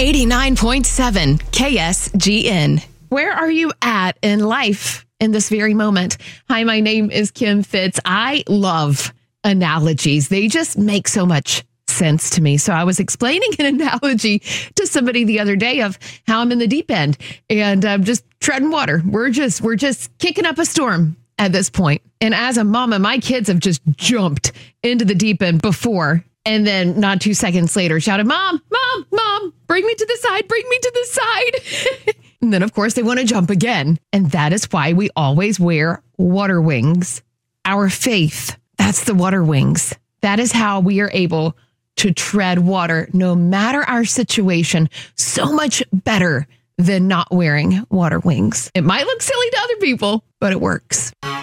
89.7 KSGN. Where are you at in life in this very moment? Hi, my name is Kim Fitz. I love analogies. They just make so much sense to me. So I was explaining an analogy to somebody the other day of how I'm in the deep end and I'm just treading water. We're just kicking up a storm at this point. And as a mama, my kids have just jumped into the deep end before. And then not 2 seconds later shouted, Mom, bring me to the side, bring me to the side. And then, of course, they want to jump again. And that is why we always wear water wings. Our faith, that's the water wings. That is how we are able to tread water, no matter our situation, so much better than not wearing water wings. It might look silly to other people, but it works.